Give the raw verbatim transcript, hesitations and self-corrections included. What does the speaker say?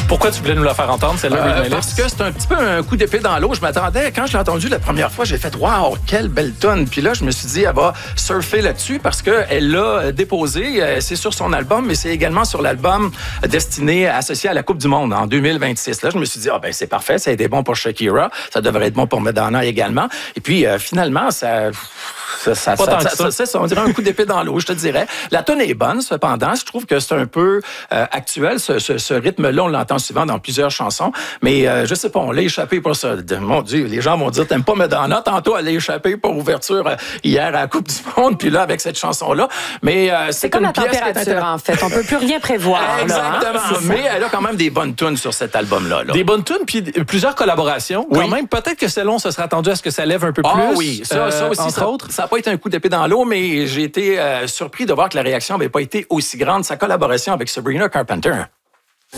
Pourquoi tu voulais nous la faire entendre, celle-là, Euh, Read My parce Lips? que c'est un petit peu un coup d'épée dans l'eau. Je m'attendais, quand je l'ai entendue la première fois, j'ai fait « Wow, quelle belle tonne! » Puis là, je me suis dit, elle va surfer là-dessus parce qu'elle l'a déposé. Euh, C'est sur son album, mais c'est également sur l'album destiné, associé à la Coupe du Monde en deux mille vingt-six. Là, je me suis dit, ah ben c'est parfait, ça a été bon pour Shakira, ça devrait être bon pour Madonna également. Et puis, euh, finalement, ça... Ça, ça, Pas ça, tant que ça, ça. ça, ça, on dirait un coup d'épée dans l'eau, je te dirais. La tonne est bonne, cependant. Je trouve que c'est un peu euh, actuel, ce, ce, ce rythme-là. On l'entend souvent dans plusieurs chansons. Mais euh, je sais pas, on l'a échappé pour ça. De- Mon Dieu, les gens vont dire, t'aimes pas Madonna? Tantôt, elle l'a échappé pour ouverture euh, hier à la Coupe du Monde, puis là, avec cette chanson-là. Mais euh, c'est, C'est comme une la pièce qui est température, intéressante. en fait. On peut plus rien prévoir. là, hein? Exactement. C'est ça. Mais elle a quand même des bonnes tunes sur cet album-là. Là. Des bonnes tunes, puis plusieurs collaborations. Quand Oui. même, peut-être que Célon se serait attendu à ce que ça lève un peu Ah plus. oui, ça, euh, ça aussi, entre ça, autres. ça n'a pas été un coup d'épée dans l'eau, mais j'ai été euh, surpris de voir que la réaction n'avait pas été aussi grande. Sa collaboration avec Sabrina Carpenter.